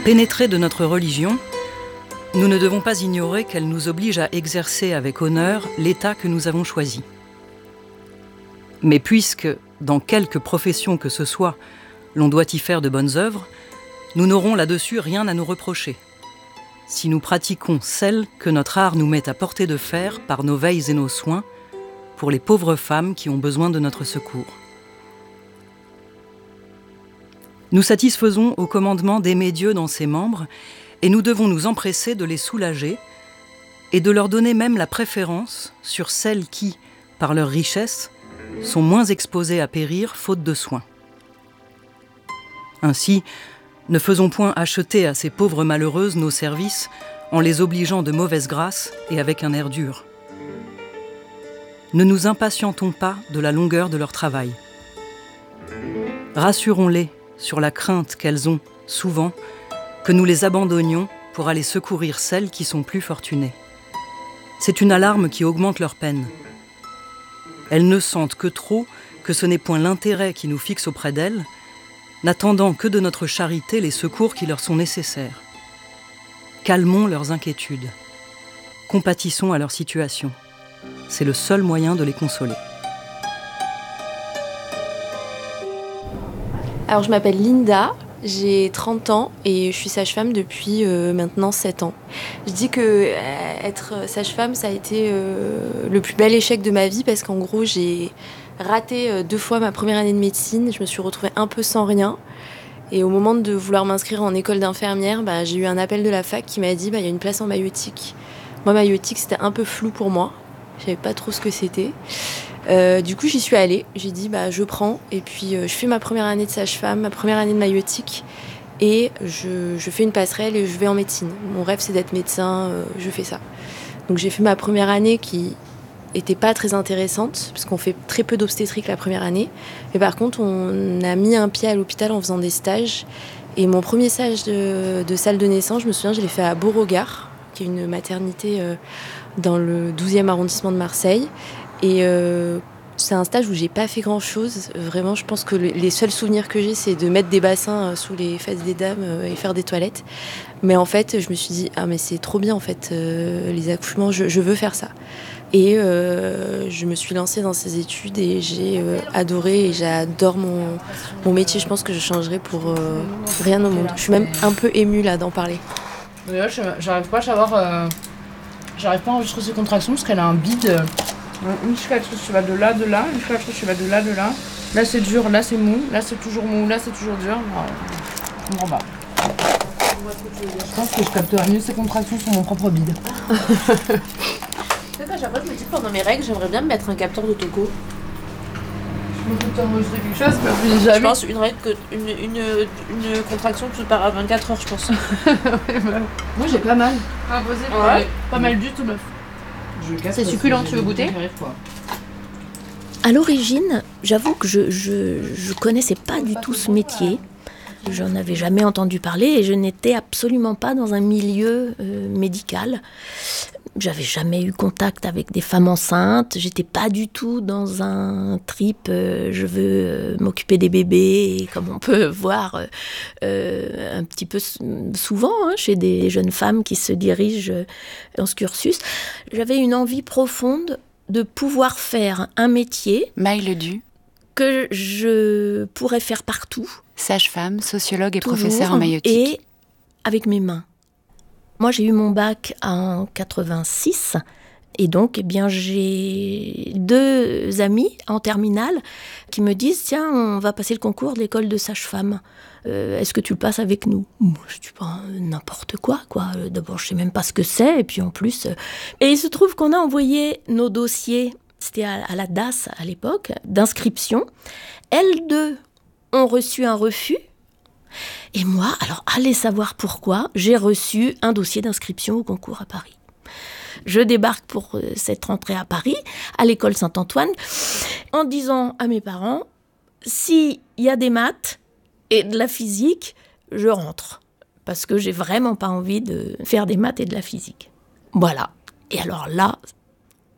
Pénétrés de notre religion, nous ne devons pas ignorer qu'elle nous oblige à exercer avec honneur l'état que nous avons choisi. Mais puisque, dans quelque profession que ce soit, l'on doit y faire de bonnes œuvres, nous n'aurons là-dessus rien à nous reprocher, si nous pratiquons celles que notre art nous met à portée de faire par nos veilles et nos soins pour les pauvres femmes qui ont besoin de notre secours. Nous satisfaisons au commandement d'aimer Dieu dans ses membres et nous devons nous empresser de les soulager et de leur donner même la préférence sur celles qui, par leur richesse, sont moins exposées à périr faute de soins. Ainsi, ne faisons point acheter à ces pauvres malheureuses nos services en les obligeant de mauvaise grâce et avec un air dur. Ne nous impatientons pas de la longueur de leur travail. Rassurons-les sur la crainte qu'elles ont, souvent, que nous les abandonnions pour aller secourir celles qui sont plus fortunées. C'est une alarme qui augmente leur peine. Elles ne sentent que trop que ce n'est point l'intérêt qui nous fixe auprès d'elles, n'attendant que de notre charité les secours qui leur sont nécessaires. Calmons leurs inquiétudes. Compatissons à leur situation. C'est le seul moyen de les consoler. Alors je m'appelle Linda, j'ai 30 ans et je suis sage-femme depuis maintenant 7 ans. Je dis que être sage-femme, ça a été le plus bel échec de ma vie parce qu'en gros, j'ai raté 2 fois ma première année de médecine. Je me suis retrouvée un peu sans rien. Et au moment de vouloir m'inscrire en école d'infirmière, j'ai eu un appel de la fac qui m'a dit il y a une place en maïeutique. Moi, maïeutique, c'était un peu flou pour moi. Je savais pas trop ce que c'était. Du coup, j'y suis allée. J'ai dit, je prends. Et puis, je fais ma première année de sage-femme, ma première année de maïeutique. Et je fais une passerelle et je vais en médecine. Mon rêve, c'est d'être médecin. Je fais ça. Donc, j'ai fait ma première année qui était pas très intéressante, parce qu'on fait très peu d'obstétrique la première année. Mais par contre, on a mis un pied à l'hôpital en faisant des stages. Et mon premier stage de salle de naissance, je me souviens, je l'ai fait à Beauregard, qui est une maternité dans le 12e arrondissement de Marseille. Et c'est un stage où j'ai pas fait grand chose. Vraiment, je pense que les seuls souvenirs que j'ai, c'est de mettre des bassins sous les fesses des dames et faire des toilettes. Mais en fait, je me suis dit, mais c'est trop bien en fait, les accouchements, je veux faire ça. Et je me suis lancée dans ces études et j'ai adoré et j'adore mon métier. Je pense que je changerais pour rien au monde. Je suis même un peu émue là d'en parler. Mais là, j'arrive pas à savoir. J'arrive pas à enregistrer ces contractions parce qu'elle a un bide. Une musculatrice, tu vas de là, une musculatrice, tu vas de là. Là, c'est dur, là, c'est mou, là, c'est toujours mou, là, c'est toujours dur. Je comprends pas. Je pense que je capterai mieux ces contractions sur mon propre bide. Tu sais qu'à chaque fois, je me dis que pendant mes règles, j'aimerais bien me mettre un capteur de toco. Je me peux t'enregistrer quelque chose, mais jamais. Je pense une contraction tout part à 24 heures, je pense. Moi, j'ai pas mal. Ouais. Pas mal du tout, meuf. C'est succulent, tu veux goûter ? À l'origine, j'avoue que je connaissais pas du tout ce métier. J'en avais jamais entendu parler et je n'étais absolument pas dans un milieu médical. J'avais jamais eu contact avec des femmes enceintes. J'étais pas du tout dans un trip je veux m'occuper des bébés, comme on peut voir un petit peu souvent chez des jeunes femmes qui se dirigent dans ce cursus. J'avais une envie profonde de pouvoir faire un métier Maï Ledu, que je pourrais faire partout. Sage-femme, sociologue et toujours, professeure en maïeutique. Et avec mes mains. Moi, j'ai eu mon bac en 86 et donc j'ai 2 amis en terminale qui me disent « Tiens, on va passer le concours de l'école de sage-femme. Est-ce que tu le passes avec nous ?» Moi, je dis pas n'importe quoi. D'abord, je sais même pas ce que c'est et puis en plus... Et il se trouve qu'on a envoyé nos dossiers, c'était à la DAS à l'époque, d'inscription. Elles 2 ont reçu un refus. Et moi, alors allez savoir pourquoi, j'ai reçu un dossier d'inscription au concours à Paris. Je débarque pour cette rentrée à Paris, à l'école Saint-Antoine, en disant à mes parents, s'il y a des maths et de la physique, je rentre. Parce que j'ai vraiment pas envie de faire des maths et de la physique. Voilà. Et alors là,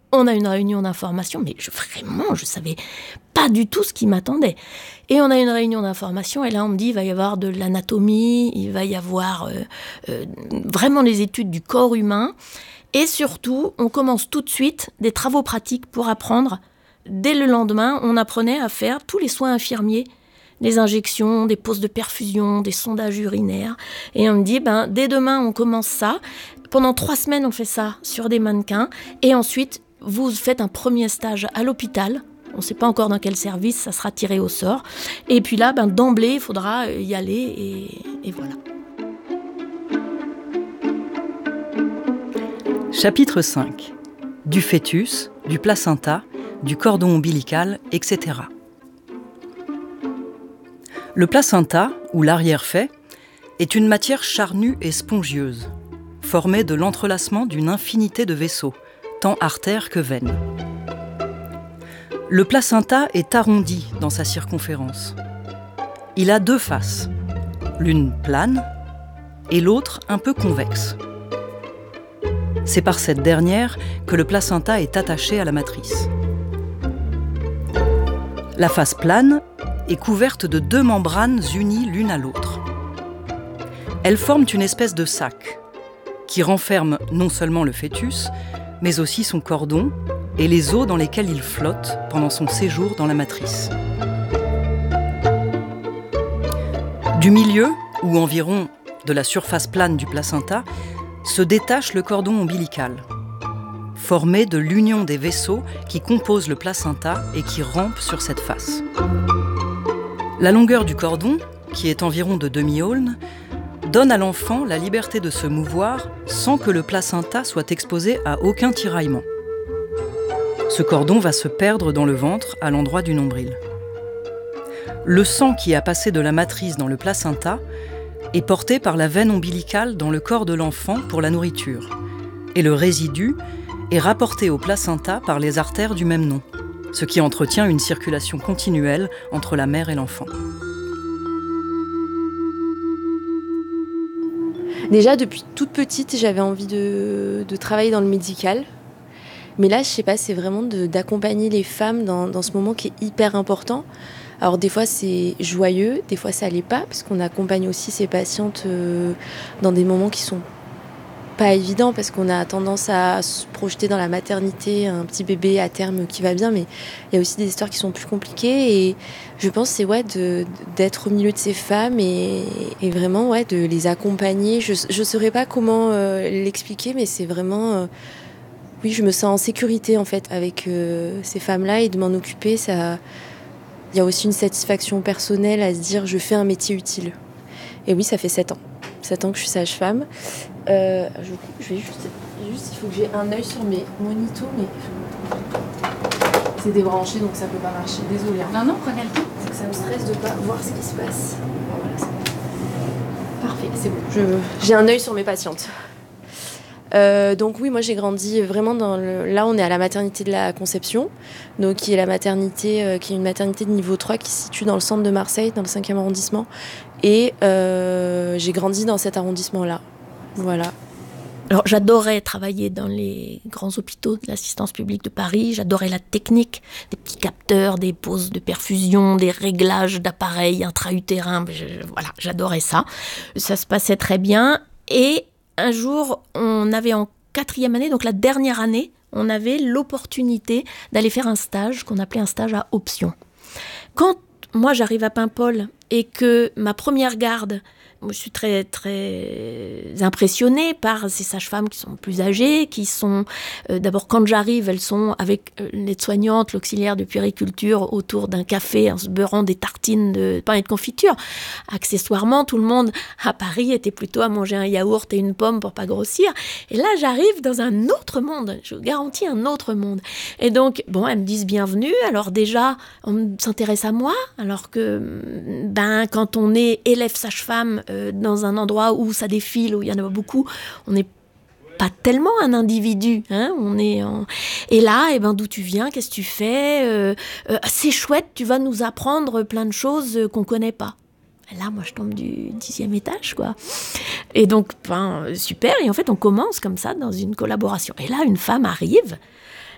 On a une réunion d'information, mais vraiment, je savais pas du tout ce qui m'attendait. Et on a une réunion d'information, et là, on me dit, il va y avoir de l'anatomie, il va y avoir vraiment les études du corps humain. Et surtout, on commence tout de suite des travaux pratiques pour apprendre. Dès le lendemain, on apprenait à faire tous les soins infirmiers, des injections, des poses de perfusion, des sondages urinaires. Et on me dit, dès demain, on commence ça. Pendant 3 semaines, on fait ça sur des mannequins. Et ensuite, vous faites un premier stage à l'hôpital. On ne sait pas encore dans quel service, ça sera tiré au sort. Et puis là, d'emblée, il faudra y aller et voilà. Chapitre 5. Du fœtus, du placenta, du cordon ombilical, etc. Le placenta, ou l'arrière-fait, est une matière charnue et spongieuse, formée de l'entrelacement d'une infinité de vaisseaux, tant artères que veines. Le placenta est arrondi dans sa circonférence. Il a 2 faces, l'une plane et l'autre un peu convexe. C'est par cette dernière que le placenta est attaché à la matrice. La face plane est couverte de 2 membranes unies l'une à l'autre. Elles forment une espèce de sac qui renferme non seulement le fœtus, mais aussi son cordon et les os dans lesquels il flotte pendant son séjour dans la matrice. Du milieu, ou environ de la surface plane du placenta, se détache le cordon ombilical, formé de l'union des vaisseaux qui composent le placenta et qui rampent sur cette face. La longueur du cordon, qui est environ de demi-aulne, donne à l'enfant la liberté de se mouvoir sans que le placenta soit exposé à aucun tiraillement. Ce cordon va se perdre dans le ventre à l'endroit du nombril. Le sang qui a passé de la matrice dans le placenta est porté par la veine ombilicale dans le corps de l'enfant pour la nourriture, et le résidu est rapporté au placenta par les artères du même nom, ce qui entretient une circulation continuelle entre la mère et l'enfant. Déjà, depuis toute petite, j'avais envie de travailler dans le médical. Mais là, je sais pas, c'est vraiment d'accompagner les femmes dans ce moment qui est hyper important. Alors des fois c'est joyeux, des fois ça l'est pas, parce qu'on accompagne aussi ces patientes dans des moments qui sont pas évidents, parce qu'on a tendance à se projeter dans la maternité, un petit bébé à terme qui va bien, mais il y a aussi des histoires qui sont plus compliquées, et je pense que c'est d'être au milieu de ces femmes et vraiment de les accompagner. Je saurais pas comment l'expliquer, mais c'est vraiment... oui, je me sens en sécurité en fait avec ces femmes-là, et de m'en occuper, ça... Il y a aussi une satisfaction personnelle à se dire je fais un métier utile. Et oui, ça fait 7 ans. 7 ans que je suis sage-femme. Je vais juste, il faut que j'ai un œil sur mes monitos, mais c'est débranché donc ça peut pas marcher. Désolée. Non, prenez le temps. C'est que ça me stresse de pas voir ce qui se passe. Voilà, c'est bon. Parfait, c'est bon. J'ai un œil sur mes patientes. Donc oui, moi j'ai grandi vraiment là on est à la maternité de la Conception, donc qui est la maternité qui est une maternité de niveau 3 qui se situe dans le centre de Marseille, dans le 5e arrondissement, et j'ai grandi dans cet arrondissement-là. Voilà. Alors j'adorais travailler dans les grands hôpitaux de l'assistance publique de Paris, j'adorais la technique, des petits capteurs, des poses de perfusion, des réglages d'appareils intra-utérins, voilà, j'adorais ça. Ça se passait très bien, et un jour, on avait en 4e année, donc la dernière année, on avait l'opportunité d'aller faire un stage qu'on appelait un stage à option. Quand moi j'arrive à Paimpol et que ma première garde, je suis très très impressionnée par ces sages-femmes qui sont plus âgées, qui sont d'abord quand j'arrive, elles sont avec l'aide-soignante, l'auxiliaire de puériculture autour d'un café en se beurrant des tartines de pain et de confiture. Accessoirement, tout le monde à Paris était plutôt à manger un yaourt et une pomme pour pas grossir. Et là, j'arrive dans un autre monde. Je vous garantis un autre monde. Et donc, bon, elles me disent bienvenue. Alors déjà, on s'intéresse à moi, alors que quand on est élève sage-femme dans un endroit où ça défile, où il y en a beaucoup, on n'est pas tellement un individu, hein, et là, d'où tu viens, qu'est-ce que tu fais, c'est chouette, tu vas nous apprendre plein de choses qu'on connaît pas. Et là, moi, je tombe du 10e étage, quoi. Et donc, super, et en fait, on commence comme ça dans une collaboration. Et là, une femme arrive,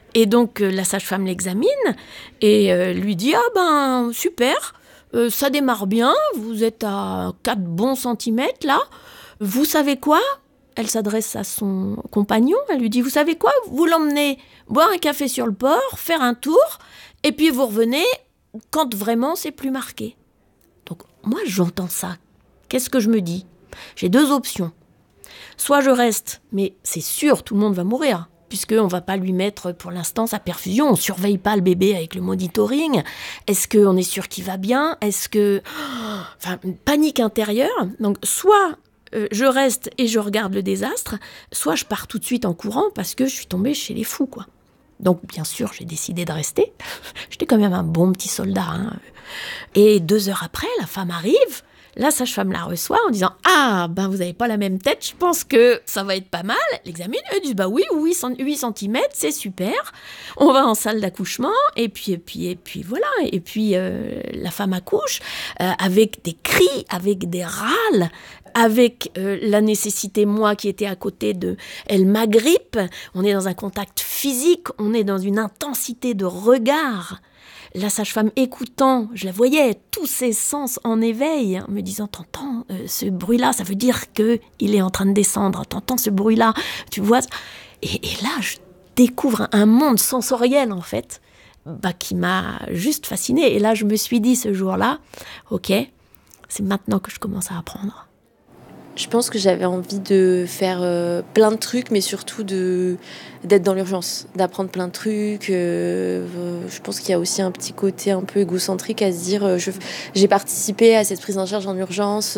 Et donc, la sage-femme l'examine et lui dit « Ah ben, super, ça démarre bien, vous êtes à 4 bons centimètres là. Vous savez quoi ?» Elle s'adresse à son compagnon, elle lui dit « Vous savez quoi ? Vous l'emmenez boire un café sur le port, faire un tour, et puis vous revenez quand vraiment c'est plus marqué. » Donc, moi, j'entends ça. Qu'est-ce que je me dis ? J'ai 2 options. Soit je reste, mais c'est sûr, tout le monde va mourir, puisqu'on ne va pas lui mettre pour l'instant sa perfusion, on ne surveille pas le bébé avec le monitoring. Est-ce qu'on est sûr qu'il va bien ? Est-ce que... Enfin, une panique intérieure. Donc, soit je reste et je regarde le désastre, soit je pars tout de suite en courant parce que je suis tombée chez les fous, quoi. Donc, bien sûr, j'ai décidé de rester. J'étais quand même un bon petit soldat, hein. Et 2 heures après, la femme arrive. La sage-femme la reçoit en disant « Ah, ben vous n'avez pas la même tête, je pense que ça va être pas mal. » L'examine, elle dit « Bah oui, 8 cm, c'est super. On va en salle d'accouchement. » Et puis voilà. Et puis la femme accouche avec des cris, avec des râles, avec la nécessité, moi qui étais à côté de... Elle m'agrippe, on est dans un contact physique, on est dans une intensité de regard. La sage-femme écoutant, je la voyais, tous ses sens en éveil, me disant « T'entends ce bruit-là, ça veut dire qu'il est en train de descendre, t'entends ce bruit-là, tu vois ?» Et là, je découvre un monde sensoriel, en fait, qui m'a juste fascinée. Et là, je me suis dit ce jour-là, ok, c'est maintenant que je commence à apprendre. Je pense que j'avais envie de faire plein de trucs, mais surtout d'être dans l'urgence, d'apprendre plein de trucs. Je pense qu'il y a aussi un petit côté un peu égocentrique à se dire j'ai participé à cette prise en charge en urgence,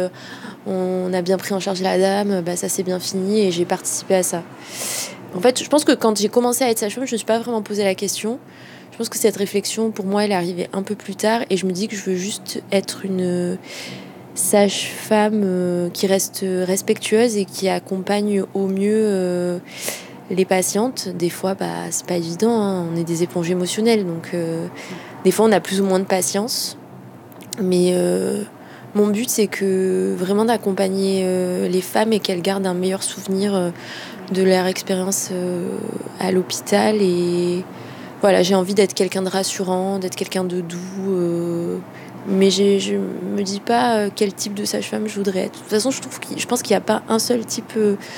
on a bien pris en charge la dame, ça s'est bien fini et j'ai participé à ça. En fait, je pense que quand j'ai commencé à être sage-femme, je ne me suis pas vraiment posé la question. Je pense que cette réflexion, pour moi, elle est arrivée un peu plus tard et je me dis que je veux juste être une sage-femme qui reste respectueuse et qui accompagne au mieux les patientes. Des fois, c'est pas évident, hein. On est des éponges émotionnelles, donc des fois on a plus ou moins de patience. Mais mon but, c'est que vraiment d'accompagner les femmes et qu'elles gardent un meilleur souvenir de leur expérience à l'hôpital. Et voilà, j'ai envie d'être quelqu'un de rassurant, d'être quelqu'un de doux. Mais je me dis pas quel type de sage-femme je voudrais être. De toute façon, je pense qu'il n'y a pas un seul type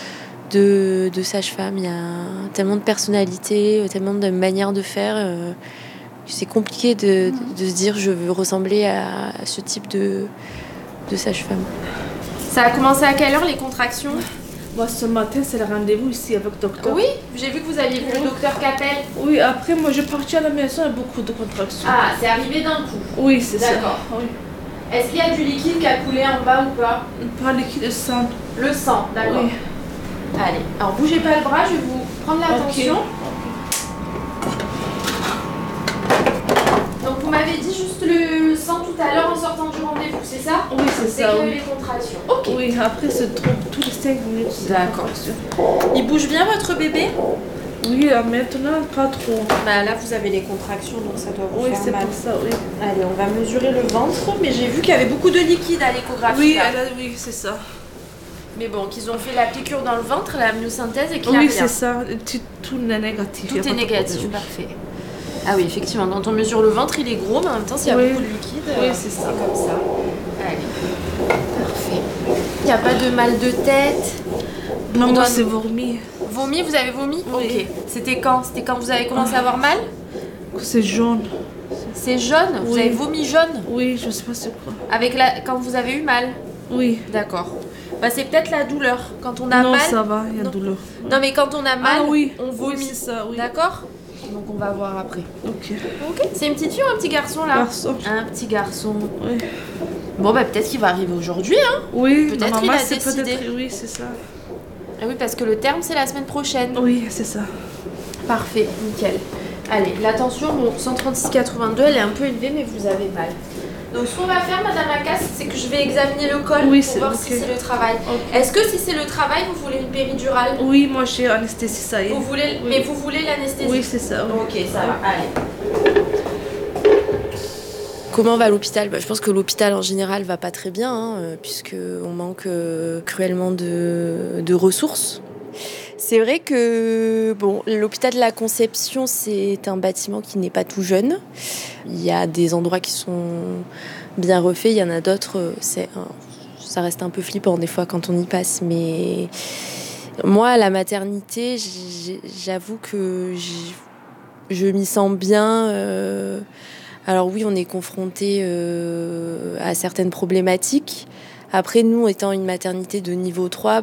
de sage-femme. Il y a tellement de personnalités, tellement de manières de faire. C'est compliqué de se dire je veux ressembler à ce type de sage-femme. Ça a commencé à quelle heure les contractions ? Moi, ce matin, c'est le rendez-vous ici avec le docteur. Oui, j'ai vu que vous aviez vu le docteur Capel. Oui, après, moi, je suis partie à la maison avec beaucoup de contractions. Ah, c'est arrivé d'un coup. Oui, c'est ça. D'accord. Oui. Est-ce qu'il y a du liquide qui a coulé en bas ou pas ? Pas liquide, le sang. Le sang, d'accord. Oui. Allez, alors bougez pas le bras, je vais vous prendre la tension. Donc vous m'avez dit juste le sang tout à l'heure en sortant du rendez-vous, c'est ça ? Oui, c'est ça. Que Oui. les contractions. Ok. Oui, après, c'est trop, tous les 5 minutes. D'accord. Il bouge bien votre bébé ? Oui, maintenant, pas trop. Là, vous avez les contractions, donc ça doit vous Oui, faire c'est mal. pour ça, oui. Allez, on va mesurer le ventre, mais j'ai vu qu'il y avait beaucoup de liquide à l'échographie. Oui, là. oui, c'est ça. Mais bon, qu'ils ont fait la piqûre dans le ventre, la myosynthèse, et qu'il y a Oui, rien. c'est ça. Tout est négatif. Tout est négatif, parfait. Ah oui, effectivement, quand on mesure le ventre, il est gros, mais en même temps, s'il y a beaucoup de liquide, oui, c'est ça. comme ça. Allez, parfait. Il n'y a pas de mal de tête. Non, moi, c'est vomi. Vomi, vous avez vomi ? Oui. Ok. C'était quand vous avez commencé à avoir mal ? C'est jaune. C'est jaune ? Vous Oui. avez vomi jaune ? Oui, je sais pas c'est quoi. Quand vous avez eu mal ? Oui. D'accord. C'est peut-être la douleur. Quand on a Non, mal. ça va, il y a Non. douleur. Non, mais quand on a mal, oui. on vomit. Oui, c'est ça, oui. D'accord ? Donc on va voir après. Ok. Ok. C'est une petite fille ou un petit garçon là ? Garçon. Un petit garçon. Oui. Bon, peut-être qu'il va arriver aujourd'hui, hein ? Oui, Peut-être normalement, il a c'est décidé. peut-être. Oui, c'est ça. Ah oui, parce que le terme, c'est la semaine prochaine. Oui, c'est ça. Parfait, nickel. Allez, la tension, 136,82, elle est un peu élevée, mais vous avez mal. Donc ce qu'on va faire, Madame Lacasse, c'est que je vais examiner le col Oui, pour voir si c'est le travail. Ok. Est-ce que si c'est le travail, vous voulez une péridurale ? Oui, moi j'ai anesthésie, ça y est. Vous voulez, Oui. mais vous voulez l'anesthésie ? Oui, c'est ça. Oui. Ok, ça va, allez. Comment va l'hôpital ? Je pense que l'hôpital en général va pas très bien, puisqu'on manque cruellement de ressources. C'est vrai que l'hôpital de la Conception, c'est un bâtiment qui n'est pas tout jeune. Il y a des endroits qui sont bien refaits, il y en a d'autres, ça reste un peu flippant des fois quand on y passe. Mais moi, la maternité, j'avoue que je m'y sens bien. Alors oui, on est confronté à certaines problématiques. Après, nous, étant une maternité de niveau 3,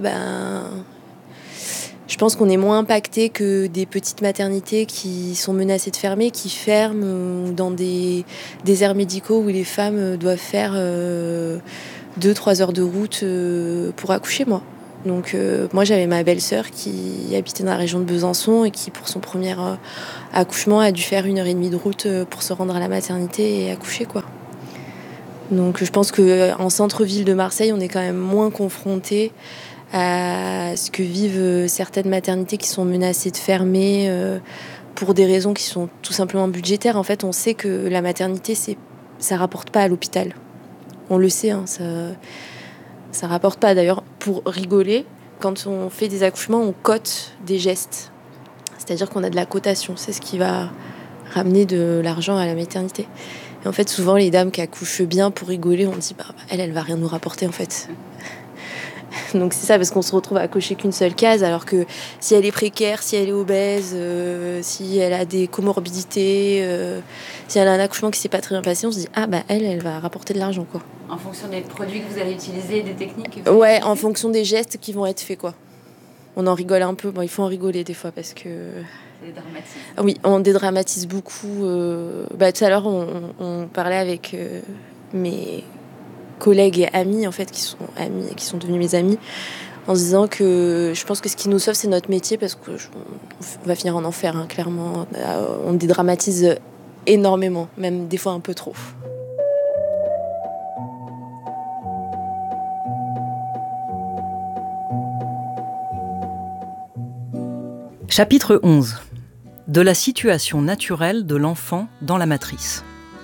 je pense qu'on est moins impacté que des petites maternités qui sont menacées de fermer, qui ferment, ou dans des déserts médicaux où les femmes doivent faire 2-3 heures de route pour accoucher, moi. Donc moi, j'avais ma belle-sœur qui habitait dans la région de Besançon et qui, pour son premier accouchement, a dû faire 1h30 de route pour se rendre à la maternité et accoucher, quoi. Donc je pense qu'en centre-ville de Marseille, on est quand même moins confronté à ce que vivent certaines maternités qui sont menacées de fermer pour des raisons qui sont tout simplement budgétaires. En fait, on sait que la maternité, ça rapporte pas à l'hôpital. On le sait, hein, ça rapporte pas. D'ailleurs, pour rigoler, quand on fait des accouchements, on cote des gestes. C'est-à-dire qu'on a de la cotation. C'est ce qui va ramener de l'argent à la maternité. Et en fait, souvent, les dames qui accouchent bien, pour rigoler, on dit elle va rien nous rapporter, en fait. Donc c'est ça, parce qu'on se retrouve à cocher qu'une seule case, alors que si elle est précaire, si elle est obèse, si elle a des comorbidités, si elle a un accouchement qui s'est pas très bien passé, on se dit elle va rapporter de l'argent, quoi. En fonction des produits que vous allez utiliser, des techniques. Ouais, en fonction des gestes qui vont être faits, quoi. On en rigole un peu. Bon, il faut en rigoler des fois parce que. Oui, on dédramatise beaucoup. Tout à l'heure, on parlait avec mes collègues et amis, en fait, qui sont devenus mes amis, en se disant que je pense que ce qui nous sauve, c'est notre métier, parce qu'on va finir en enfer, hein, clairement. On dédramatise énormément, même des fois un peu trop. Chapitre 11. De la situation naturelle de l'enfant dans la matrice.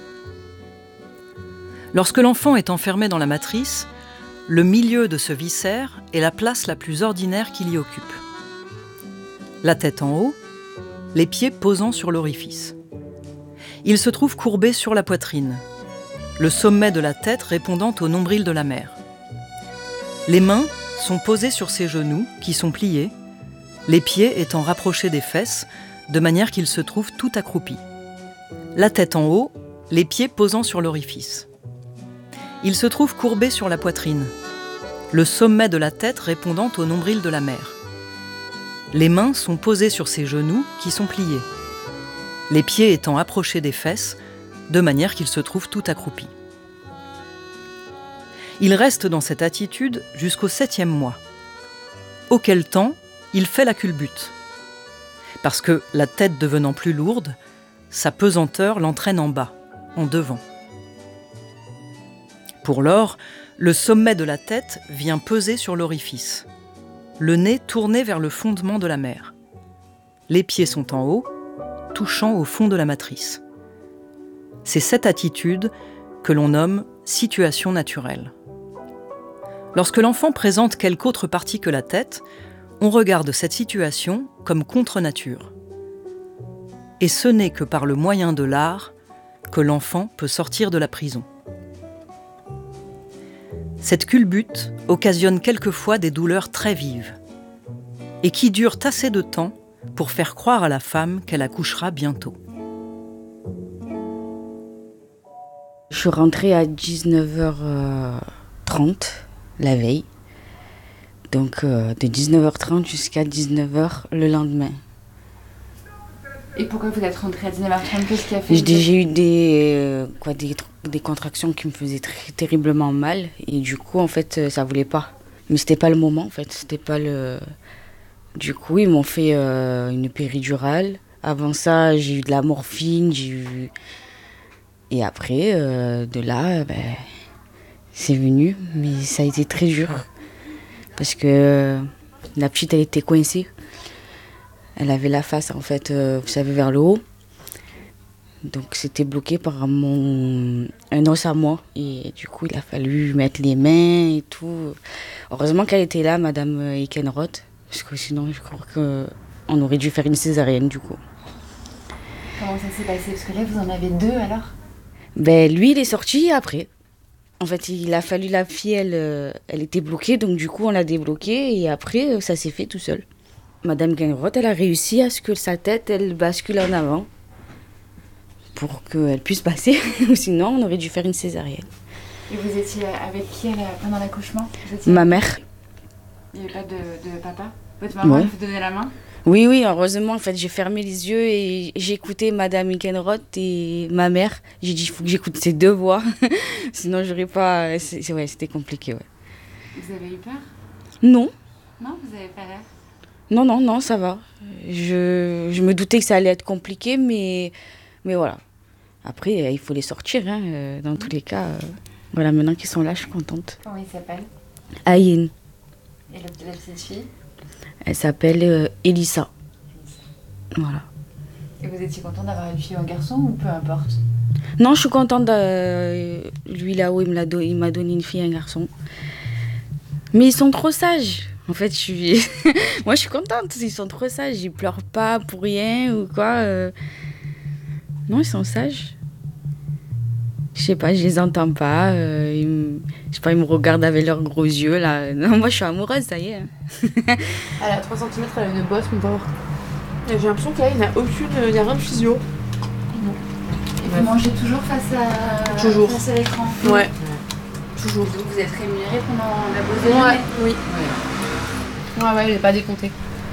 Lorsque l'enfant est enfermé dans la matrice, le milieu de ce viscère est la place la plus ordinaire qu'il y occupe. La tête en haut, les pieds posant sur l'orifice. Il se trouve courbé sur la poitrine, le sommet de la tête répondant au nombril de la mère. Les mains sont posées sur ses genoux, qui sont pliés, les pieds étant rapprochés des fesses, de manière qu'il se trouve tout accroupi. La tête en haut, les pieds posant sur l'orifice. Il se trouve courbé sur la poitrine, le sommet de la tête répondant au nombril de la mère. Les mains sont posées sur ses genoux, qui sont pliés, les pieds étant approchés des fesses, de manière qu'il se trouve tout accroupi. Il reste dans cette attitude jusqu'au 7e mois, auquel temps il fait la culbute, parce que, la tête devenant plus lourde, sa pesanteur l'entraîne en bas, en devant. Pour lors, le sommet de la tête vient peser sur l'orifice, le nez tourné vers le fondement de la mère. Les pieds sont en haut, touchant au fond de la matrice. C'est cette attitude que l'on nomme situation naturelle. Lorsque l'enfant présente quelque autre partie que la tête, on regarde cette situation comme contre-nature. Et ce n'est que par le moyen de l'art que l'enfant peut sortir de la prison. Cette culbute occasionne quelquefois des douleurs très vives et qui durent assez de temps pour faire croire à la femme qu'elle accouchera bientôt. Je suis rentrée à 19h30 la veille. Donc de 19h30 jusqu'à 19h le lendemain. Et pourquoi vous êtes rentrée à 19h30 ? Qu'est-ce qui a fait ? J'ai eu des contractions qui me faisaient terriblement mal. Et du coup, en fait, ça voulait pas. Mais c'était pas le moment, en fait. C'était pas le... Du coup, ils m'ont fait une péridurale. Avant ça, j'ai eu de la morphine. Et après, de là, c'est venu. Mais ça a été très dur. Parce que la petite, elle était coincée. Elle avait la face, en fait, vous savez, vers le haut. Donc, c'était bloqué par un os à moi. Et du coup, il a fallu mettre les mains et tout. Heureusement qu'elle était là, Madame Ekenroth. Parce que sinon, je crois qu'on aurait dû faire une césarienne du coup. Comment ça s'est passé? Parce que là, vous en avez 2 alors? Ben, lui, il est sorti après. En fait, il a fallu la fille, elle était bloquée, donc du coup, on l'a débloquée et après, ça s'est fait tout seul. Madame Guingrotte, elle a réussi à ce que sa tête, elle bascule en avant pour qu'elle puisse passer. Sinon, on aurait dû faire une césarienne. Et vous étiez avec qui pendant l'accouchement? Ma mère. Il n'y avait pas de papa? Votre maman, elle vous donnait la main? Oui, heureusement, en fait, j'ai fermé les yeux et j'ai écouté Madame Guingrotte et ma mère. J'ai dit, il faut que j'écoute ces 2 voix, sinon j'aurais pas... c'était compliqué, ouais. Vous avez eu peur? Non. Non, vous avez pas l'air? Non, ça va. Je me doutais que ça allait être compliqué, mais voilà. Après, il faut les sortir, hein, dans tous les cas. Voilà, maintenant qu'ils sont là, je suis contente. Comment il s'appelle? Aïn. Et la petite fille? Elle s'appelle Elissa. Voilà. Et vous étiez contente d'avoir une fille ou un garçon ou peu importe? Non, je suis contente. Lui, là-haut, il m'a donné une fille et un garçon. Mais ils sont trop sages. En fait, moi, je suis contente. Ils sont trop sages. Ils pleurent pas pour rien ou quoi. Non, ils sont sages. Je sais pas, je les entends pas. Je sais pas, ils me regardent avec leurs gros yeux, là. Non, moi, je suis amoureuse, ça y est. Elle a 3 cm, elle a une bosse, mon pauvre. Et j'ai l'impression qu'il n'y a rien de physio. Et vous mangez toujours face à l'écran? Ouais. Toujours. Donc vous êtes rémunérée pendant la pause déjeuner? Oui. Ouais, elle n'est pas décomptée.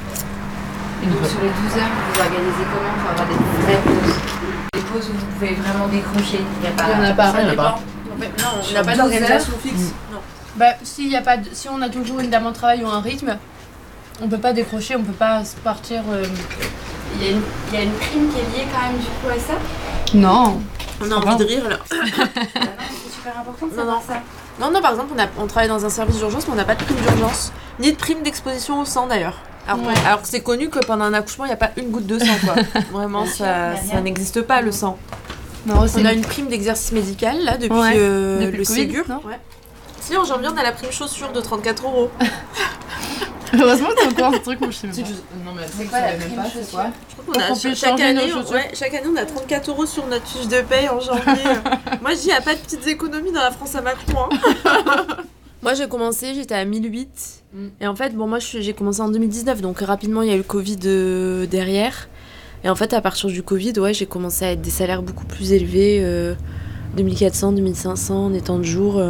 Et donc sur les 12 heures, vous organisez comment pour avoir des vraies pauses? Des pauses où vous pouvez vraiment décrocher? Il n'y en a pas. Ça dépend. Non, on n'a pas d'organisation fixe. Non. Bah, si on a toujours une dame en travail ou un rythme, on peut pas décrocher, on peut pas partir. Il y a une prime qui est liée quand même du coup à ça? Non. On a envie de rire là. C'est super important de savoir ça. Non, par exemple, on travaille dans un service d'urgence, mais on n'a pas de prime d'urgence, ni de prime d'exposition au sang d'ailleurs. Alors que c'est connu que pendant un accouchement, il n'y a pas une goutte de sang, quoi. Vraiment, ça n'existe pas le sang. Non, on a une prime d'exercice médical là depuis le Ségur. Si, en janvier, on a la prime chaussure de 34 €. Heureusement que t'as encore un truc, moi je sais même pas. Non, mais c'est quoi la prime chaussure? Je crois qu'on a chaque année, on a 34 € sur notre fiche de paye en janvier. Moi, je dis, il n'y a pas de petites économies dans la France à Macron. Moi, j'ai commencé, j'étais à 1008. Et en fait, moi, j'ai commencé en 2019, donc rapidement, il y a eu le Covid derrière. Et en fait, à partir du Covid, j'ai commencé à être des salaires beaucoup plus élevés. 2400, 2500 en étant de jour.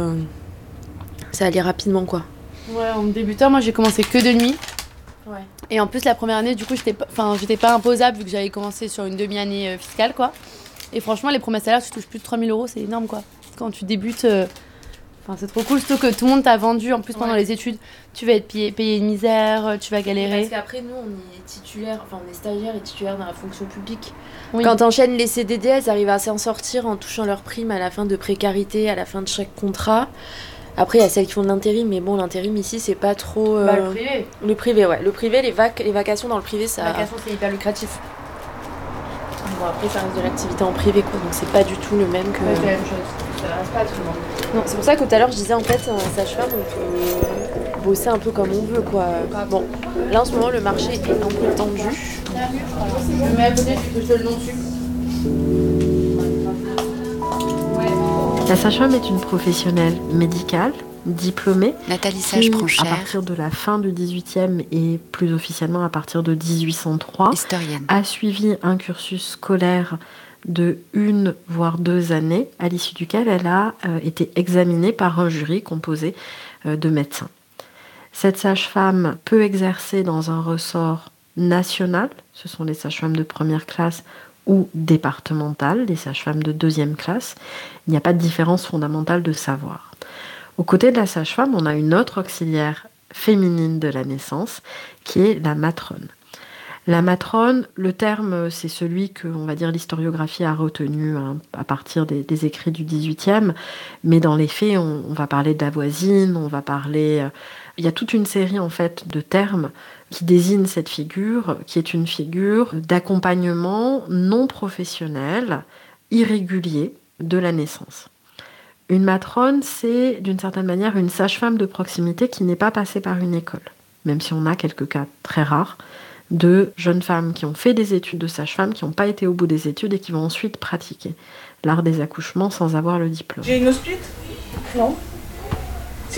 Ça allait rapidement, quoi. Ouais, en débutant, moi, j'ai commencé que de nuit. Ouais. Et en plus, la première année, du coup, j'étais pas imposable vu que j'avais commencé sur une demi-année fiscale, quoi. Et franchement, les premiers salaires, tu touches plus de 3000 €, c'est énorme, quoi. Quand tu débutes... c'est trop cool, surtout que tout le monde t'a vendu. En plus, pendant les études, tu vas être payé une misère, tu vas galérer. Parce qu'après, nous, on est titulaire, on est stagiaire et titulaire dans la fonction publique. Oui. Quand t'enchaînes les CDD, elles arrivent à s'en sortir en touchant leur prime à la fin de précarité, à la fin de chaque contrat. Après, il y a celles qui font de l'intérim, mais bon, l'intérim ici, c'est pas trop... le privé. Le privé, ouais. Le privé, les vacations dans le privé, ça... Les vacations, c'est hyper lucratif. Bon, après, ça reste de l'activité en privé, quoi. Donc, c'est pas du tout le même que... Ouais, c'est la même chose. Ça reste pas tout le monde. Non, c'est pour ça que tout à l'heure, je disais, en fait, sage-femme, on peut bosser un peu comme on veut, quoi. Bon, là, en ce moment, le marché est un peu tendu. Je me mets à côté, je te le nom dessus. La sage-femme est une professionnelle médicale, diplômée, Nathalie Sage prend cher, à partir de la fin du XVIIIe et plus officiellement à partir de 1803, historienne, a suivi un cursus scolaire de 1 voire 2 années, à l'issue duquel elle a été examinée par un jury composé de médecins. Cette sage-femme peut exercer dans un ressort national, ce sont les sages-femmes de première classe, ou départementales, les sages-femmes de 2e classe. Il n'y a pas de différence fondamentale de savoir. Aux côtés de la sage-femme, on a une autre auxiliaire féminine de la naissance, qui est la matrone. La matrone, le terme, c'est celui que, on va dire, l'historiographie a retenu à partir des écrits du XVIIIe, mais dans les faits, on va parler de la voisine, on va parler... il y a toute une série, en fait, de termes qui désigne cette figure, qui est une figure d'accompagnement non professionnel, irrégulier de la naissance. Une matrone, c'est d'une certaine manière une sage-femme de proximité qui n'est pas passée par une école. même si on a quelques cas très rares, de jeunes femmes qui ont fait des études de sage-femme, qui n'ont pas été au bout des études et qui vont ensuite pratiquer l'art des accouchements sans avoir le diplôme. J'ai une hospite ? Non. Si ?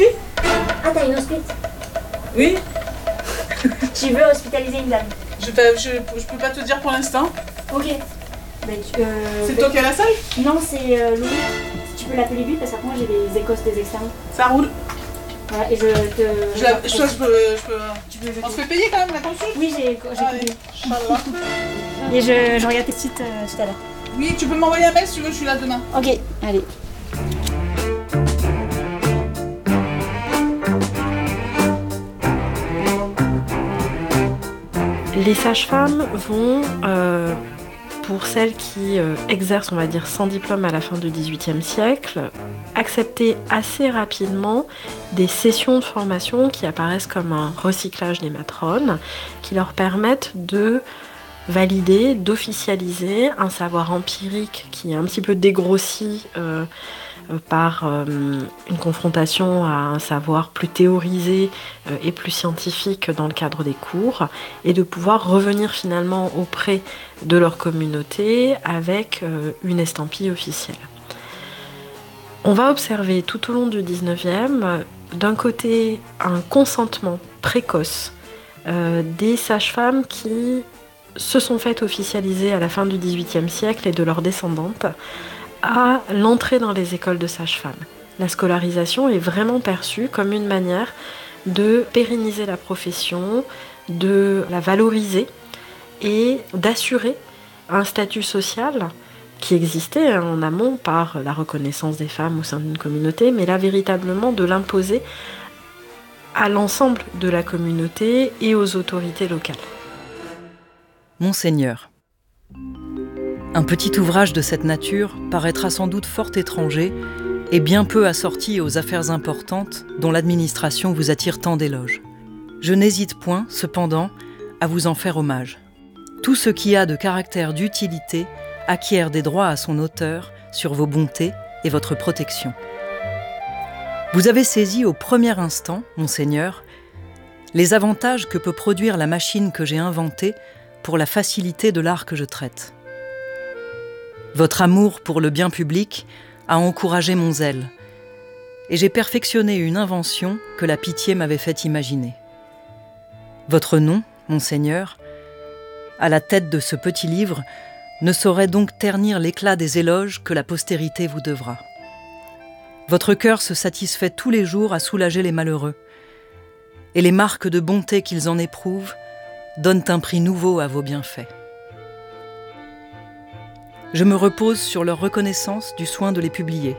Ah, t'as une hospite ? Oui. Tu veux hospitaliser une dame ? Je peux pas te dire pour l'instant. Ok. C'est toi qui as la salle ? Non, c'est Louis. Si tu peux l'appeler lui, parce que moi j'ai des écosses des externes. Ça roule. Voilà, et je te... Je peux... On se fait payer quand même la consulte ? Oui, j'ai compris. Et je regarde tes petites tout à l'heure. Oui, tu peux m'envoyer un mail si tu veux, je suis là demain. Ok, allez. Les sages-femmes vont, pour celles qui exercent, on va dire, sans diplôme à la fin du XVIIIe siècle, accepter assez rapidement des sessions de formation qui apparaissent comme un recyclage des matrones, qui leur permettent de valider, d'officialiser un savoir empirique qui est un petit peu dégrossi par une confrontation à un savoir plus théorisé et plus scientifique dans le cadre des cours, et de pouvoir revenir finalement auprès de leur communauté avec une estampille officielle. On va observer tout au long du 19e, d'un côté, un consentement précoce des sages-femmes qui se sont faites officialiser à la fin du XVIIIe siècle et de leurs descendantes à l'entrée dans les écoles de sages-femmes. La scolarisation est vraiment perçue comme une manière de pérenniser la profession, de la valoriser et d'assurer un statut social qui existait en amont par la reconnaissance des femmes au sein d'une communauté, mais là véritablement de l'imposer à l'ensemble de la communauté et aux autorités locales. Monseigneur. Un petit ouvrage de cette nature paraîtra sans doute fort étranger et bien peu assorti aux affaires importantes dont l'administration vous attire tant d'éloges. Je n'hésite point, cependant, à vous en faire hommage. Tout ce qui a de caractère d'utilité acquiert des droits à son auteur sur vos bontés et votre protection. Vous avez saisi au premier instant, Monseigneur, les avantages que peut produire la machine que j'ai inventée pour la facilité de l'art que je traite. Votre amour pour le bien public a encouragé mon zèle, et j'ai perfectionné une invention que la pitié m'avait fait imaginer. Votre nom, Monseigneur, à la tête de ce petit livre, ne saurait donc ternir l'éclat des éloges que la postérité vous devra. Votre cœur se satisfait tous les jours à soulager les malheureux, et les marques de bonté qu'ils en éprouvent donnent un prix nouveau à vos bienfaits. Je me repose sur leur reconnaissance du soin de les publier.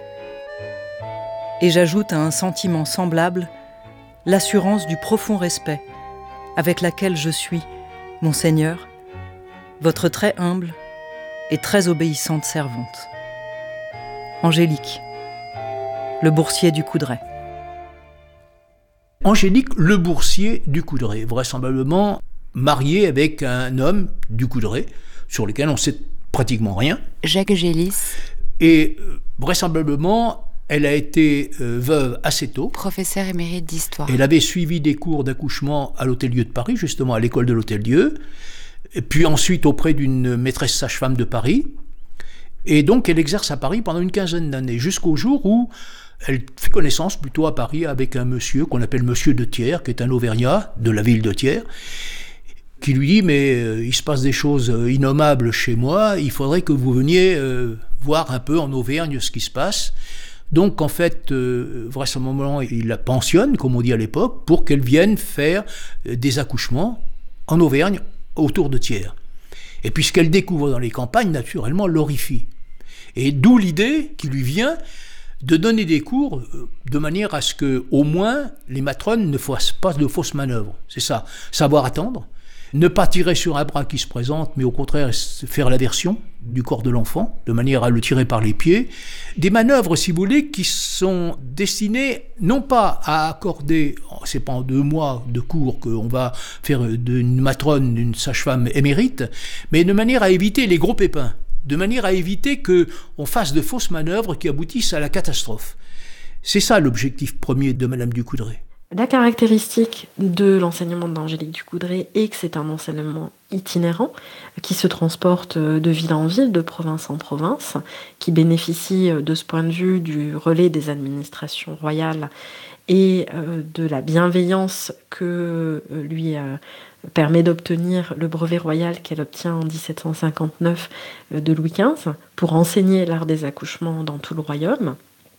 Et j'ajoute à un sentiment semblable l'assurance du profond respect avec laquelle je suis, Monseigneur, votre très humble et très obéissante servante. Angélique, le boursier du Coudray. Angélique, le boursier du Coudray, vraisemblablement mariée avec un homme du Coudray, sur lequel on sait pratiquement rien. Jacques Gélis. Et vraisemblablement, elle a été veuve assez tôt. Professeur émérite d'histoire. Elle avait suivi des cours d'accouchement à l'Hôtel-Dieu de Paris, justement à l'école de l'Hôtel-Dieu, et puis ensuite auprès d'une maîtresse sage-femme de Paris. Et donc elle exerce à Paris pendant une quinzaine d'années, jusqu'au jour où elle fait connaissance plutôt à Paris avec un monsieur qu'on appelle Monsieur de Thiers, qui est un Auvergnat de la ville de Thiers, qui lui dit « mais il se passe des choses innommables chez moi, il faudrait que vous veniez voir un peu en Auvergne ce qui se passe ». Donc en fait, vraisemblablement, il la pensionne, comme on dit à l'époque, pour qu'elle vienne faire des accouchements en Auvergne autour de Thiers. Et puis ce qu'elle découvre dans les campagnes, naturellement, l'horrifie. Et d'où l'idée qui lui vient de donner des cours de manière à ce que, au moins, les matrones ne fassent pas de fausses manœuvres. C'est ça, savoir attendre, ne pas tirer sur un bras qui se présente, mais au contraire faire l'aversion du corps de l'enfant, de manière à le tirer par les pieds. Des manœuvres, si vous voulez, qui sont destinées non pas à accorder, c'est pas en 2 mois de cours qu'on va faire d'une matrone, d'une sage-femme émérite, mais de manière à éviter les gros pépins, de manière à éviter qu'on fasse de fausses manœuvres qui aboutissent à la catastrophe. C'est ça l'objectif premier de Madame du Coudray. La caractéristique de l'enseignement d'Angélique Ducoudray est que c'est un enseignement itinérant qui se transporte de ville en ville, de province en province, qui bénéficie de ce point de vue du relais des administrations royales et de la bienveillance que lui permet d'obtenir le brevet royal qu'elle obtient en 1759 de Louis XV pour enseigner l'art des accouchements dans tout le royaume.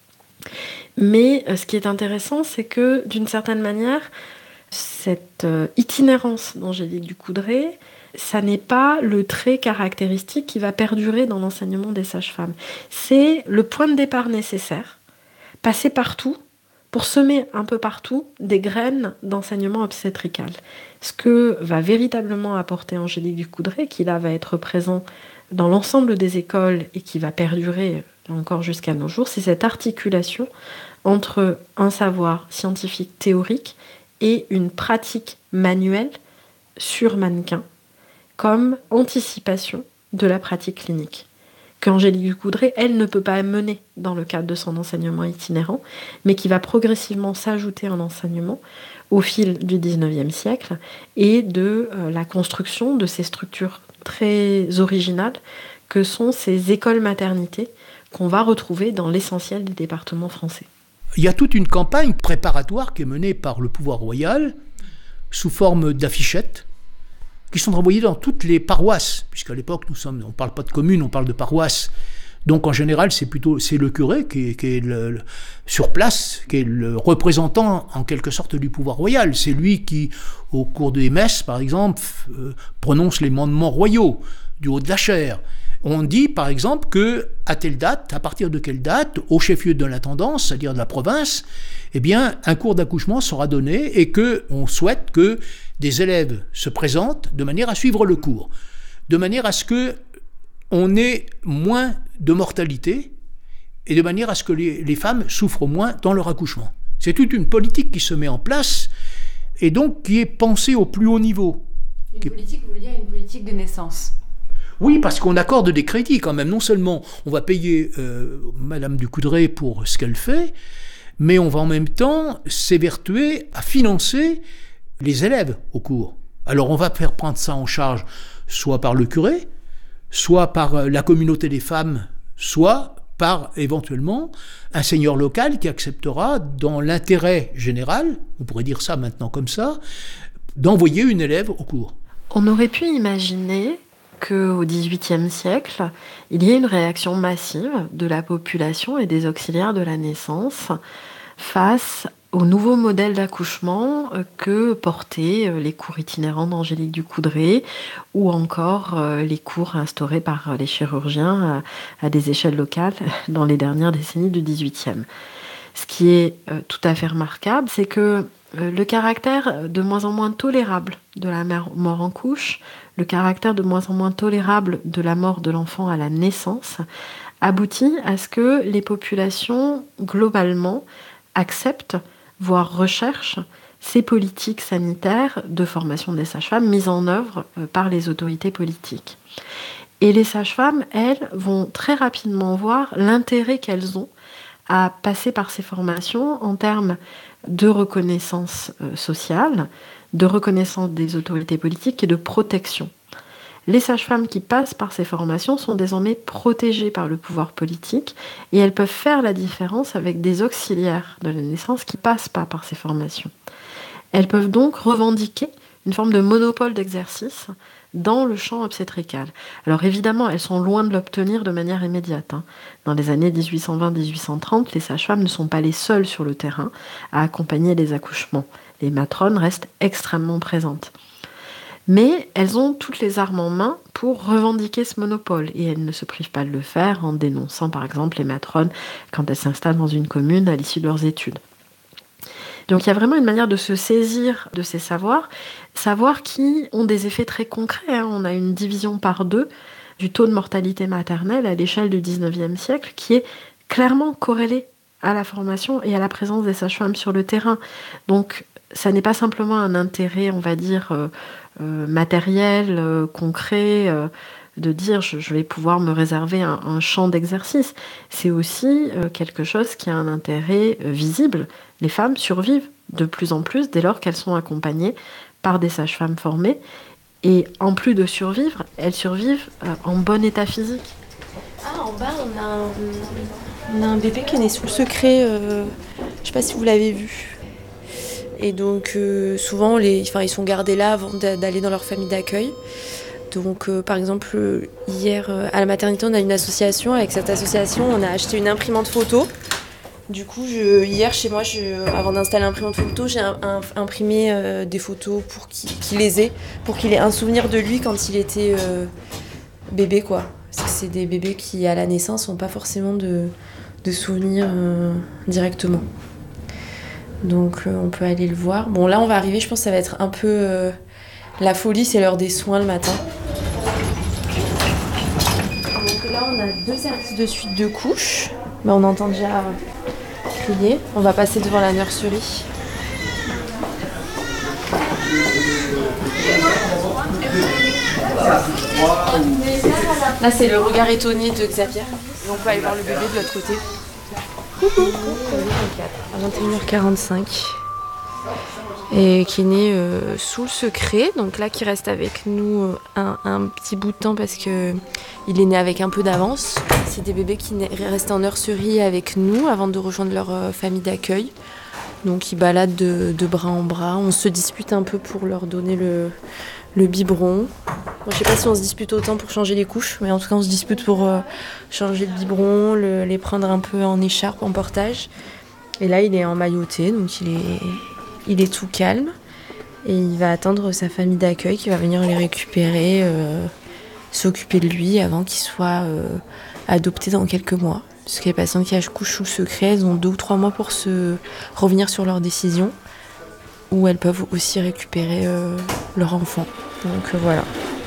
Mais ce qui est intéressant, c'est que d'une certaine manière, cette itinérance d'Angélique Ducoudray, ça n'est pas le trait caractéristique qui va perdurer dans l'enseignement des sages-femmes. C'est le point de départ nécessaire, passer partout, pour semer un peu partout des graines d'enseignement obstétrical. Ce que va véritablement apporter Angélique Ducoudray, qui là va être présent dans l'ensemble des écoles et qui va perdurer encore jusqu'à nos jours, c'est cette articulation entre un savoir scientifique théorique et une pratique manuelle sur mannequin, comme anticipation de la pratique clinique, qu'Angélique Ducoudray, elle, ne peut pas mener dans le cadre de son enseignement itinérant, mais qui va progressivement s'ajouter en enseignement au fil du XIXe siècle et de la construction de ces structures très originales que sont ces écoles maternités qu'on va retrouver dans l'essentiel des départements français. Il y a toute une campagne préparatoire qui est menée par le pouvoir royal sous forme d'affichettes qui sont envoyées dans toutes les paroisses, puisqu'à l'époque on ne parle pas de communes, on parle de paroisses. Donc en général c'est le curé qui est sur place, qui est le représentant en quelque sorte du pouvoir royal. C'est lui qui, au cours des messes par exemple, prononce les mandements royaux du haut de la chaire. On dit par exemple que à telle date, à partir de quelle date, au chef-lieu de l'intendance, c'est-à-dire de la province, eh bien, un cours d'accouchement sera donné et qu'on souhaite que des élèves se présentent de manière à suivre le cours, de manière à ce qu'on ait moins de mortalité et de manière à ce que les femmes souffrent moins dans leur accouchement. C'est toute une politique qui se met en place et donc qui est pensée au plus haut niveau. Une politique, vous voulez dire une politique de naissance ? Oui, parce qu'on accorde des crédits quand même. Non seulement on va payer Madame Ducoudray pour ce qu'elle fait, mais on va en même temps s'évertuer à financer les élèves au cours. Alors on va faire prendre ça en charge soit par le curé, soit par la communauté des femmes, soit par éventuellement un seigneur local qui acceptera, dans l'intérêt général, on pourrait dire ça maintenant comme ça, d'envoyer une élève au cours. On aurait pu imaginer qu'au XVIIIe siècle, il y ait une réaction massive de la population et des auxiliaires de la naissance face au nouveau modèle d'accouchement que portaient les cours itinérants d'Angélique Ducoudray ou encore les cours instaurés par les chirurgiens à des échelles locales dans les dernières décennies du XVIIIe. Ce qui est tout à fait remarquable, c'est que le caractère de moins en moins tolérable de la mort en couche, le caractère de moins en moins tolérable de la mort de l'enfant à la naissance, aboutit à ce que les populations, globalement, acceptent, voire recherchent, ces politiques sanitaires de formation des sages-femmes mises en œuvre par les autorités politiques. Et les sages-femmes, elles, vont très rapidement voir l'intérêt qu'elles ont à passer par ces formations en termes de reconnaissance sociale, de reconnaissance des autorités politiques et de protection. Les sages-femmes qui passent par ces formations sont désormais protégées par le pouvoir politique et elles peuvent faire la différence avec des auxiliaires de la naissance qui ne passent pas par ces formations. Elles peuvent donc revendiquer une forme de monopole d'exercice dans le champ obstétrical. Alors évidemment, elles sont loin de l'obtenir de manière immédiate. Dans les années 1820-1830, les sages-femmes ne sont pas les seules sur le terrain à accompagner les accouchements. Les matrones restent extrêmement présentes. Mais elles ont toutes les armes en main pour revendiquer ce monopole. Et elles ne se privent pas de le faire en dénonçant par exemple les matrones quand elles s'installent dans une commune à l'issue de leurs études. Donc il y a vraiment une manière de se saisir de ces savoirs qui ont des effets très concrets. On a une division par 2 du taux de mortalité maternelle à l'échelle du XIXe siècle qui est clairement corrélée à la formation et à la présence des sages-femmes sur le terrain. Donc ça n'est pas simplement un intérêt, on va dire, matériel, concret, de dire je vais pouvoir me réserver un champ d'exercice. C'est aussi quelque chose qui a un intérêt visible. Les femmes survivent de plus en plus dès lors qu'elles sont accompagnées par des sages-femmes formées. Et en plus de survivre, elles survivent en bon état physique. Ah, en bas, on a un bébé qui est né sous le secret. Je ne sais pas si vous l'avez vu. Et donc, souvent, ils sont gardés là avant d'aller dans leur famille d'accueil. Donc, par exemple, hier, à la maternité, on a une association. Avec cette association, on a acheté une imprimante photo. Du coup, hier, chez moi, avant d'installer l'imprimante photo, j'ai imprimé des photos pour qu'il les ait, pour qu'il ait un souvenir de lui quand il était bébé, quoi. Parce que c'est des bébés qui, à la naissance, n'ont pas forcément de souvenirs directement. Donc, on peut aller le voir. Bon, là, on va arriver, je pense que ça va être un peu la folie, c'est l'heure des soins le matin. Donc là, on a 2 services de suite de couches. Ben, on entend déjà crier. On va passer devant la nurserie. Là, c'est le regard étonné de Xavier. Et on peut aller voir le bébé de l'autre côté. Coucou. À 21h45. Et qui est né sous le secret, donc là qui reste avec nous un petit bout de temps parce que il est né avec un peu d'avance. C'est des bébés qui restent en nurserie avec nous avant de rejoindre leur famille d'accueil. Donc ils baladent de bras en bras, on se dispute un peu pour leur donner le biberon. Bon, je sais pas si on se dispute autant pour changer les couches, mais en tout cas on se dispute pour changer le biberon, les prendre un peu en écharpe, en portage. Et là il est emmailloté, donc il est tout calme et il va attendre sa famille d'accueil qui va venir les récupérer, s'occuper de lui avant qu'il soit adopté dans quelques mois. Parce que les patientes qui accouchent sous le secret, elles ont 2 ou 3 mois pour se revenir sur leur décision, ou elles peuvent aussi récupérer leur enfant. Donc voilà.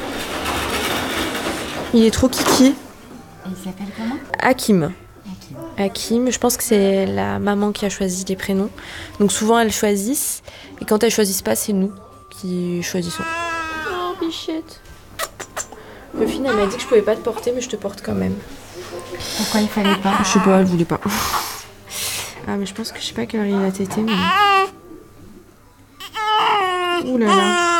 Il est trop kiki. Et il s'appelle comment ? Hakim, je pense que c'est la maman qui a choisi les prénoms. Donc souvent elles choisissent, et quand elles choisissent pas, c'est nous qui choisissons. Oh bichette. Ruffine, elle m'a dit que je pouvais pas te porter, mais je te porte quand même. Pourquoi il fallait pas ? Je sais pas, elle voulait pas. Ah mais je pense que je sais pas quelle heure il a tété, mais... Ouh là là.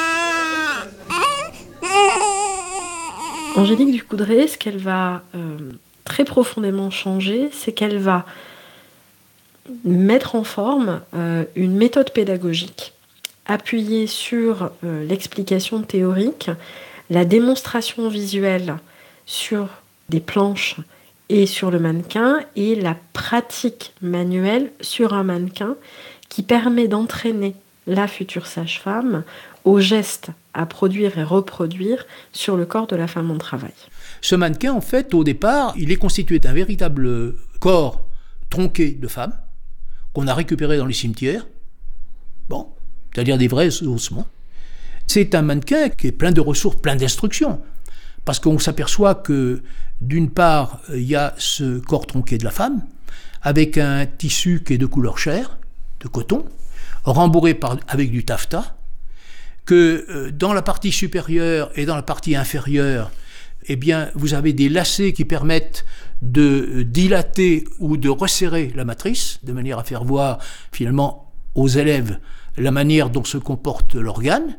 Angélique Ducoudray, ce qu'elle va très profondément changer, c'est qu'elle va mettre en forme une méthode pédagogique appuyée sur l'explication théorique, la démonstration visuelle sur des planches et sur le mannequin, et la pratique manuelle sur un mannequin qui permet d'entraîner la future sage-femme aux gestes à produire et reproduire sur le corps de la femme en travail. Ce mannequin, en fait, au départ, il est constitué d'un véritable corps tronqué de femme qu'on a récupéré dans les cimetières, c'est-à-dire des vrais ossements. C'est un mannequin qui est plein de ressources, plein d'instructions, parce qu'on s'aperçoit que, d'une part, il y a ce corps tronqué de la femme, avec un tissu qui est de couleur chair, de coton, rembourré avec du taffetas, que dans la partie supérieure et dans la partie inférieure, eh bien, vous avez des lacets qui permettent de dilater ou de resserrer la matrice, de manière à faire voir finalement aux élèves la manière dont se comporte l'organe.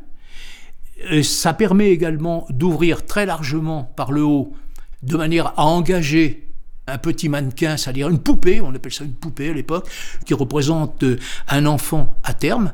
Ça permet également d'ouvrir très largement par le haut, de manière à engager un petit mannequin, c'est-à-dire une poupée, on appelle ça une poupée à l'époque, qui représente un enfant à terme,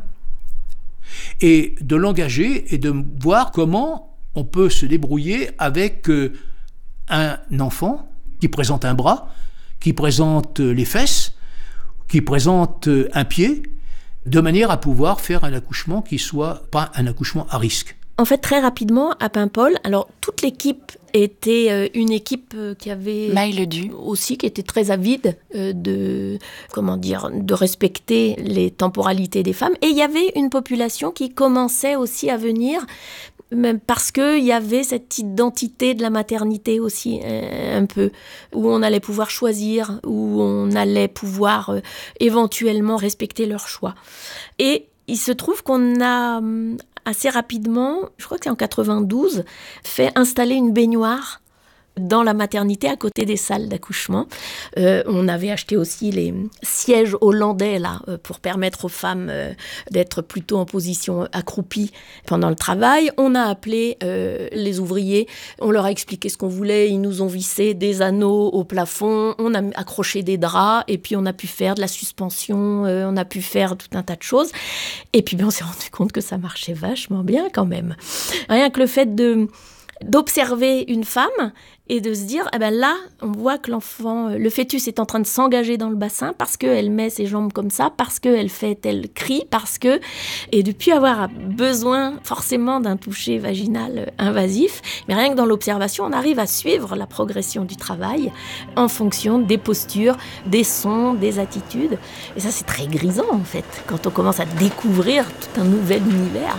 et de l'engager et de voir comment on peut se débrouiller avec un enfant qui présente un bras, qui présente les fesses, qui présente un pied, de manière à pouvoir faire un accouchement qui soit pas un accouchement à risque. En fait, très rapidement, à Paimpol, alors toute l'équipe était une équipe qui avait aussi, qui était très avide de respecter les temporalités des femmes. Et il y avait une population qui commençait aussi à venir, même parce qu'il y avait cette identité de la maternité aussi, un peu, où on allait pouvoir choisir, où on allait pouvoir éventuellement respecter leur choix. Et il se trouve qu'on a assez rapidement, je crois que c'est en 92, fait installer une baignoire dans la maternité à côté des salles d'accouchement. On avait acheté aussi les sièges hollandais là pour permettre aux femmes d'être plutôt en position accroupie pendant le travail. On a appelé les ouvriers, on leur a expliqué ce qu'on voulait, ils nous ont vissé des anneaux au plafond, on a accroché des draps et puis on a pu faire de la suspension, on a pu faire tout un tas de choses. Et puis on s'est rendu compte que ça marchait vachement bien quand même. Rien que le fait d'observer une femme et de se dire, ah ben là, on voit que le fœtus est en train de s'engager dans le bassin parce qu'elle met ses jambes comme ça, parce qu'elle fait tel cri, et depuis avoir besoin forcément d'un toucher vaginal invasif, mais rien que dans l'observation, on arrive à suivre la progression du travail en fonction des postures, des sons, des attitudes. Et ça, c'est très grisant en fait, quand on commence à découvrir tout un nouvel univers.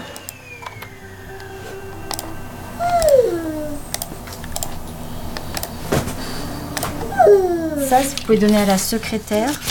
Ça, vous pouvez donner à la secrétaire.